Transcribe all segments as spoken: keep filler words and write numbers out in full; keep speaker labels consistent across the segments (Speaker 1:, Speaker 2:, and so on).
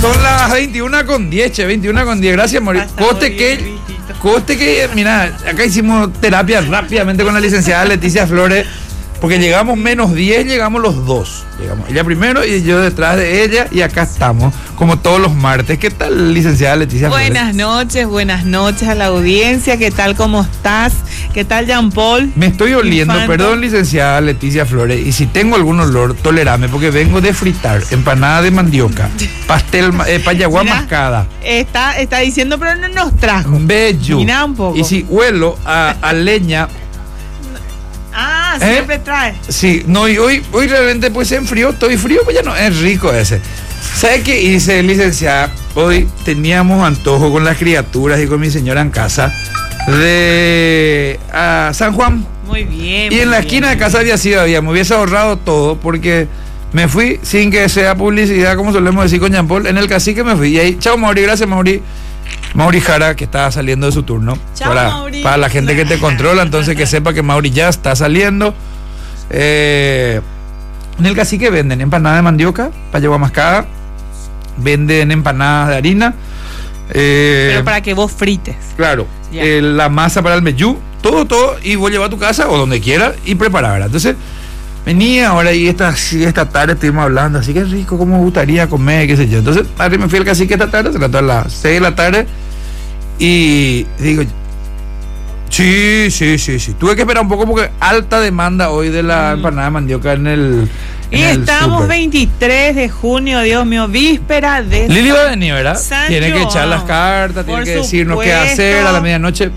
Speaker 1: Son las veintiuna con diez, che, veintiuna con diez. Gracias, Mori. Coste que, coste que, mira, acá hicimos terapia rápidamente con la licenciada Leticia Flores, porque llegamos menos diez, llegamos los dos. Llegamos ella primero y yo detrás de ella, y acá estamos, como todos los martes. ¿Qué tal, licenciada Leticia Flores?
Speaker 2: Buenas noches, buenas noches a la audiencia. ¿Qué tal, cómo estás? ¿Qué tal, Jean Paul?
Speaker 1: Me estoy oliendo,
Speaker 2: Infanto.
Speaker 1: Perdón, licenciada Leticia Flores, y si tengo algún olor, tolerame, porque vengo de fritar empanada de mandioca, pastel, eh, payaguá
Speaker 2: Mira,
Speaker 1: mascada.
Speaker 2: Está, está diciendo, pero no nos trajo.
Speaker 1: Bello.
Speaker 2: Mira un poco.
Speaker 1: Y si huelo a, a leña.
Speaker 2: Ah,
Speaker 1: ¿Eh?
Speaker 2: siempre trae.
Speaker 1: Sí, no, y hoy, hoy realmente pues se enfrió, estoy frío, pues ya no es rico ese. ¿Sabe qué hice, licenciada? Hoy teníamos antojo con las criaturas y con mi señora en casa de a San Juan.
Speaker 2: Muy bien.
Speaker 1: Y en la esquina de casa había sido, había, me hubiese ahorrado todo porque me fui sin que sea publicidad, como solemos decir con Jean Paul, en el Cacique me fui. Y ahí, chao Mauri, gracias Mauri. Mauri Jara, que estaba saliendo de su turno.
Speaker 2: Chao,
Speaker 1: para,
Speaker 2: Mauri.
Speaker 1: para la gente que te controla, entonces que sepa que Mauri ya está saliendo. Eh, en el Cacique venden empanadas de mandioca, payaguá mascada, venden empanadas de harina. Eh,
Speaker 2: Pero para que vos frites.
Speaker 1: Claro,
Speaker 2: Ya.
Speaker 1: eh, la masa para el meyú, todo, todo, y vos llevar a tu casa o donde quieras y prepararla. Entonces, venía ahora y esta, esta tarde estuvimos hablando, así que rico, cómo me gustaría comer, qué sé yo. Entonces, ahora me fui al Cacique esta tarde, se trató a las seis de la tarde, y digo, sí, sí, sí, sí. Tuve que esperar un poco porque alta demanda hoy de la
Speaker 2: Mm.
Speaker 1: empanada de mandioca en el.
Speaker 2: Y
Speaker 1: en el
Speaker 2: estamos
Speaker 1: súper.
Speaker 2: veintitrés de junio, Dios mío, víspera de...
Speaker 1: Lili va a venir, ¿verdad?
Speaker 2: San
Speaker 1: Tiene que echar
Speaker 2: Joan.
Speaker 1: las cartas, tiene
Speaker 2: Por
Speaker 1: que decirnos qué
Speaker 2: supuesto.
Speaker 1: hacer a la medianoche.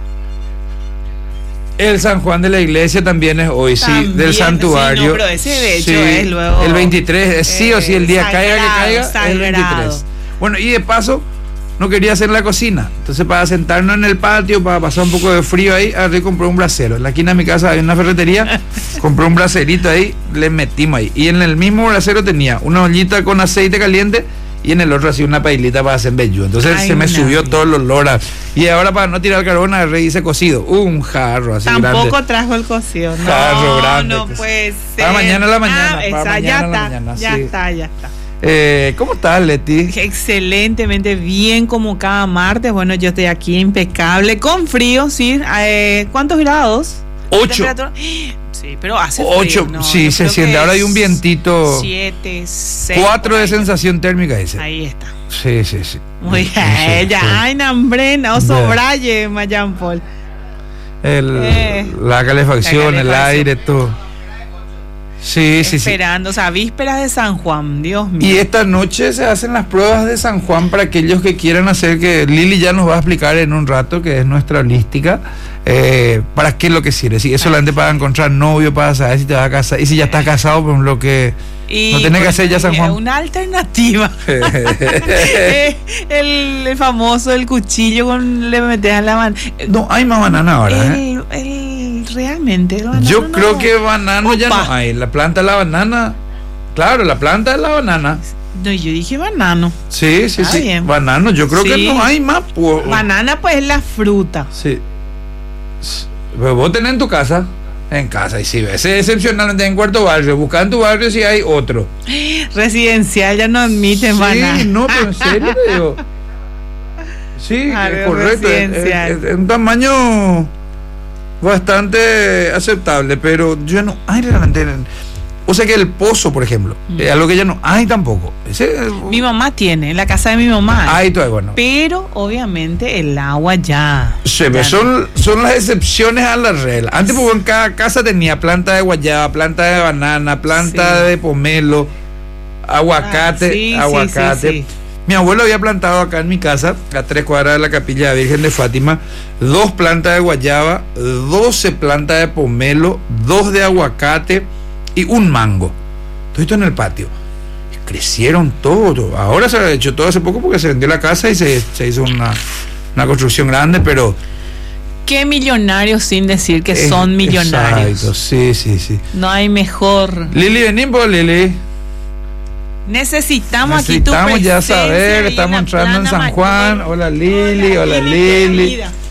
Speaker 1: El San Juan de la iglesia también es hoy, sí,
Speaker 2: También,
Speaker 1: del santuario.
Speaker 2: sí, no, pero ese de hecho
Speaker 1: Sí,
Speaker 2: es luego,
Speaker 1: el veintitrés, es sí o sí, el día
Speaker 2: eh,
Speaker 1: caiga que
Speaker 2: sagrado,
Speaker 1: caiga, es el
Speaker 2: sagrado.
Speaker 1: veintitrés. Bueno, y de paso, no quería hacer la cocina. Entonces, para sentarnos en el patio, para pasar un poco de frío ahí, agarré y compré un brasero. En la esquina de mi casa hay una ferretería, compré un braserito ahí, le metimos ahí. Y en el mismo brasero tenía una ollita con aceite caliente, y en el otro así una pailita para hacer bello. Entonces
Speaker 2: Ay,
Speaker 1: se me
Speaker 2: no.
Speaker 1: subió todo el olor a- y ahora, para no tirar carbón, agarré y hice cocido. Un jarro así
Speaker 2: Tampoco
Speaker 1: grande.
Speaker 2: trajo el cocido. No,
Speaker 1: Jarro grande,
Speaker 2: no
Speaker 1: que sí.
Speaker 2: puede ser.
Speaker 1: Para mañana a la mañana,
Speaker 2: Ah,
Speaker 1: para
Speaker 2: esa,
Speaker 1: mañana
Speaker 2: ya
Speaker 1: a la
Speaker 2: está,
Speaker 1: mañana,
Speaker 2: ya
Speaker 1: sí.
Speaker 2: está, ya está.
Speaker 1: Eh, ¿Cómo estás, Leti?
Speaker 2: Excelentemente bien, como cada martes. Bueno, yo estoy aquí impecable, con frío, sí. Eh, ¿Cuántos grados?
Speaker 1: Ocho.
Speaker 2: ¿Temperatura? Sí, pero hace
Speaker 1: Ocho,
Speaker 2: frío, ¿no?
Speaker 1: sí,
Speaker 2: Yo
Speaker 1: se
Speaker 2: creo
Speaker 1: siente.
Speaker 2: que
Speaker 1: Ahora hay un vientito.
Speaker 2: Siete, seis.
Speaker 1: Cuatro
Speaker 2: por
Speaker 1: de
Speaker 2: ahí.
Speaker 1: sensación térmica, dice.
Speaker 2: Ahí está.
Speaker 1: Sí, sí, sí.
Speaker 2: Muy
Speaker 1: Sí,
Speaker 2: bien,
Speaker 1: sí,
Speaker 2: ya,
Speaker 1: sí.
Speaker 2: ay, nambrena, o
Speaker 1: Ya.
Speaker 2: sobraye, Mayan Paul.
Speaker 1: El,
Speaker 2: Eh,
Speaker 1: la calefacción,
Speaker 2: la
Speaker 1: el
Speaker 2: calefacción.
Speaker 1: aire, todo. Sí, sí, sí.
Speaker 2: Esperando, o sea, vísperas de San Juan, Dios mío.
Speaker 1: Y esta noche se hacen las pruebas de San Juan para aquellos que quieran hacer, que Lili ya nos va a explicar en un rato, que es nuestra holística, eh, para qué es lo que sirve. Si es solamente para encontrar novio, para saber si te vas a casar, y si ya estás casado, por lo que
Speaker 2: Y,
Speaker 1: no tenés que hacer ya San Juan.
Speaker 2: Una alternativa. Eh, el, el famoso, el cuchillo con le metes a la mano.
Speaker 1: No hay más banana ahora, ¿eh?
Speaker 2: El, el, realmente, el banano
Speaker 1: Yo
Speaker 2: no.
Speaker 1: creo que banano ya
Speaker 2: Opa.
Speaker 1: no hay. La planta de la banana, claro, la planta de la banana.
Speaker 2: No, yo dije banano.
Speaker 1: Sí, sí,
Speaker 2: Está
Speaker 1: sí.
Speaker 2: bien.
Speaker 1: Banano, yo creo que
Speaker 2: Sí.
Speaker 1: no hay más. po-
Speaker 2: Banana, pues es la fruta.
Speaker 1: Sí. Pero vos tenés en tu casa. En casa, y si ves, es excepcionalmente en cuarto barrio. Busca en tu barrio si hay otro.
Speaker 2: Residencial ya no admiten
Speaker 1: Sí,
Speaker 2: banana.
Speaker 1: no, pero en serio te digo. Sí,
Speaker 2: A
Speaker 1: es
Speaker 2: ver,
Speaker 1: correcto. Es,
Speaker 2: residencial.
Speaker 1: es- es un tamaño bastante aceptable, pero yo no hay realmente. O sea que el pozo, por ejemplo,
Speaker 2: Mm.
Speaker 1: es algo que ya no hay tampoco. Ese,
Speaker 2: Mi mamá tiene, en la casa de mi mamá.
Speaker 1: hay todavía, bueno.
Speaker 2: Pero obviamente el agua ya.
Speaker 1: Se ve,
Speaker 2: ya
Speaker 1: son, son las excepciones a la regla. Antes, pues, en cada casa tenía planta de guayaba, planta de banana, planta
Speaker 2: Sí.
Speaker 1: de pomelo, aguacate,
Speaker 2: Ah, sí, sí,
Speaker 1: aguacate.
Speaker 2: sí, sí.
Speaker 1: Mi abuelo había plantado acá en mi casa, a tres cuadras de la Capilla de Virgen de Fátima, dos plantas de guayaba, doce plantas de pomelo, dos de aguacate y un mango. Todo esto en el patio. Y crecieron todo. Ahora se ha hecho todo hace poco porque se vendió la casa y se, se hizo una, una construcción grande, pero...
Speaker 2: Qué millonarios sin decir que
Speaker 1: Eh,
Speaker 2: son millonarios.
Speaker 1: Exacto, sí, sí, sí.
Speaker 2: No hay mejor.
Speaker 1: Lili, venimos, Lili.
Speaker 2: Necesitamos, aquí tu
Speaker 1: Necesitamos ya
Speaker 2: presencia
Speaker 1: saber,
Speaker 2: ahí
Speaker 1: estamos
Speaker 2: la
Speaker 1: entrando en
Speaker 2: plana
Speaker 1: San
Speaker 2: mayor.
Speaker 1: Juan. Hola, Lili, hola,
Speaker 2: Hola,
Speaker 1: Lili.
Speaker 2: querida.